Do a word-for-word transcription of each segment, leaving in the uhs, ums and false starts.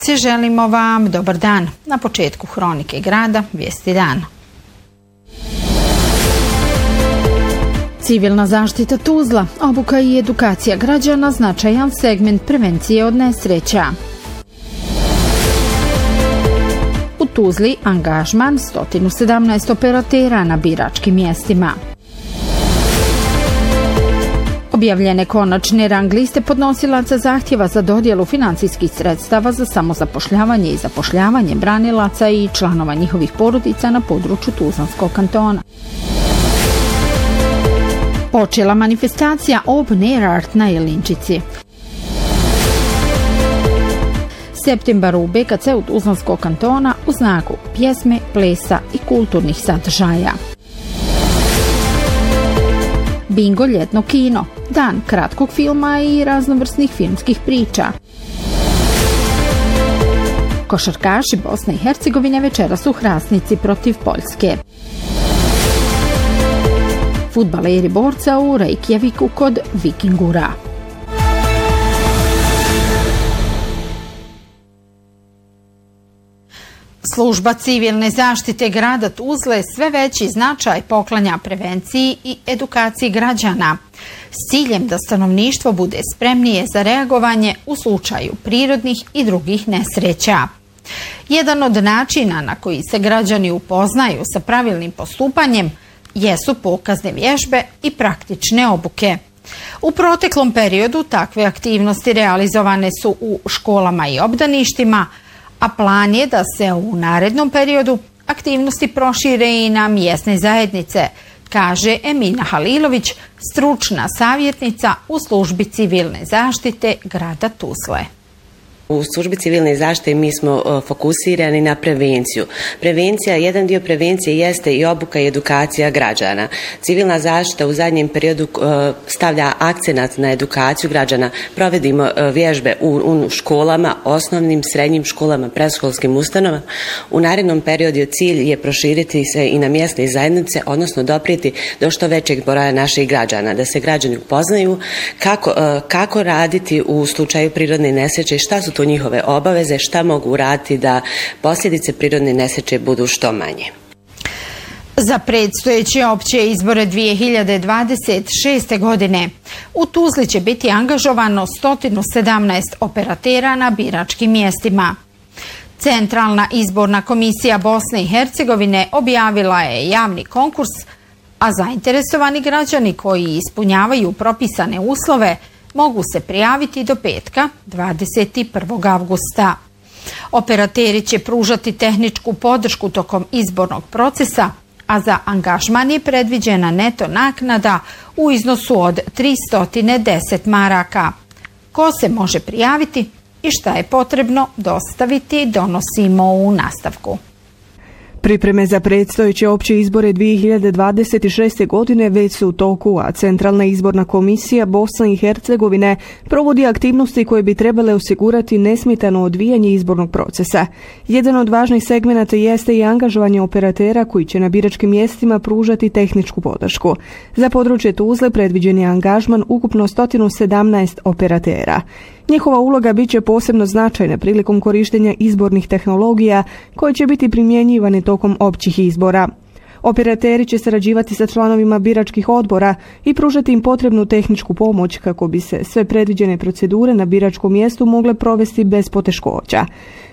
Želimo vam dobar dan. Na početku Hronike grada, vijesti dana. Civilna zaštita Tuzla, obuka i edukacija građana značajan segment prevencije od nesreća. U Tuzli angažman sto sedamnaest operatera na biračkim mjestima. Objavljene konačne rang liste podnosilaca zahtjeva za dodjelu financijskih sredstava za samozapošljavanje i zapošljavanje branilaca i članova njihovih porodica na području Tuzlanskog kantona. Počela manifestacija Open Air Art na Jelinčici. Septembar u B K C-u Tuzlanskog kantona u znaku pjesme, plesa i kulturnih sadržaja. Bingo ljetno kino, dan kratkog filma i raznovrsnih filmskih priča. Košarkaši Bosne i Hercegovine večeras u Hrasnici protiv Poljske. Fudbaleri borca u Reykjaviku kod Vikingura. Služba civilne zaštite grada Tuzle sve veći značaj poklanja prevenciji i edukaciji građana s ciljem da stanovništvo bude spremnije za reagovanje u slučaju prirodnih i drugih nesreća. Jedan od načina na koji se građani upoznaju sa pravilnim postupanjem jesu pokazne vježbe i praktične obuke. U proteklom periodu takve aktivnosti realizovane su u školama i obdaništima, a plan je da se u narednom periodu aktivnosti prošire i na mjesne zajednice, kaže Emina Halilović, stručna savjetnica u službi civilne zaštite grada Tuzle. U službi civilne zaštite mi smo fokusirani na prevenciju. Prevencija, jedan dio prevencije jeste i obuka i edukacija građana. Civilna zaštita u zadnjem periodu stavlja akcenat na edukaciju građana. Provedimo vježbe u, u školama, osnovnim, srednjim školama, predškolskim ustanovama. U narednom periodu cilj je proširiti se i na mjesne zajednice, odnosno doprijeti do što većeg broja naših građana, da se građani upoznaju kako, kako raditi u slučaju prirodne nesreće, šta su to njihove obaveze, šta mogu uraditi da posljedice prirodne nesreće budu što manje. Za predstojeće opće izbore dvije hiljade dvadeset šeste. godine u Tuzli će biti angažovano sto sedamnaest operatera na biračkim mjestima. Centralna izborna komisija Bosne i Hercegovine objavila je javni konkurs, a zainteresovani građani koji ispunjavaju propisane uslove mogu se prijaviti do petka, dvadeset prvog avgusta. Operateri će pružati tehničku podršku tokom izbornog procesa, a za angažman je predviđena neto naknada u iznosu od tristo deset maraka. Ko se može prijaviti i šta je potrebno dostaviti, donosimo u nastavku. Pripreme za predstojeće opće izbore dvije hiljade dvadeset šeste. godine već su u toku, a Centralna izborna komisija Bosne i Hercegovine provodi aktivnosti koje bi trebale osigurati nesmetano odvijanje izbornog procesa. Jedan od važnih segmenata jeste i angažovanje operatera koji će na biračkim mjestima pružati tehničku podršku. Za područje Tuzle predviđen je angažman ukupno sto sedamnaest operatera. Njihova uloga bit će posebno značajna prilikom korištenja izbornih tehnologija koje će biti primjenjivane tokom općih izbora. Operateri će sarađivati sa članovima biračkih odbora i pružati im potrebnu tehničku pomoć kako bi se sve predviđene procedure na biračkom mjestu mogle provesti bez poteškoća.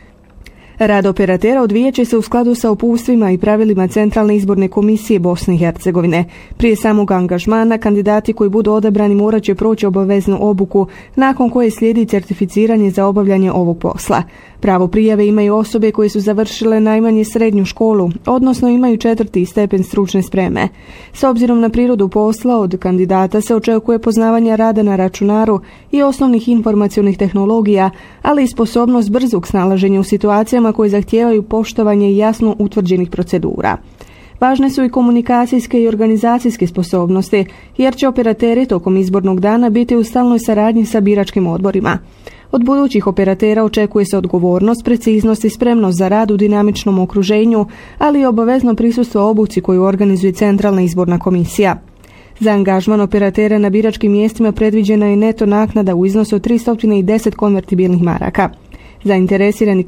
Rad operatera odvijat će se u skladu sa uputstvima i pravilima Centralne izborne komisije Bosne i Hercegovine. Prije samog angažmana kandidati koji budu odabrani morat će proći obaveznu obuku, nakon koje slijedi certificiranje za obavljanje ovog posla. Pravo prijave imaju osobe koje su završile najmanje srednju školu, odnosno imaju četvrti stepen stručne spreme. S obzirom na prirodu posla, od kandidata se očekuje poznavanje rada na računaru i osnovnih informacionih tehnologija, ali i sposobnost brzog snalaženja u situacijama koje zahtijevaju poštovanje jasno utvrđenih procedura. Važne su i komunikacijske i organizacijske sposobnosti, jer će operateri tokom izbornog dana biti u stalnoj saradnji sa biračkim odborima. Od budućih operatera očekuje se odgovornost, preciznost i spremnost za rad u dinamičnom okruženju, ali i obavezno prisustvo obuci koju organizuje Centralna izborna komisija. Za angažman operatera na biračkim mjestima predviđena je neto naknada u iznosu od tristo deset konvertibilnih maraka. Zainteresirani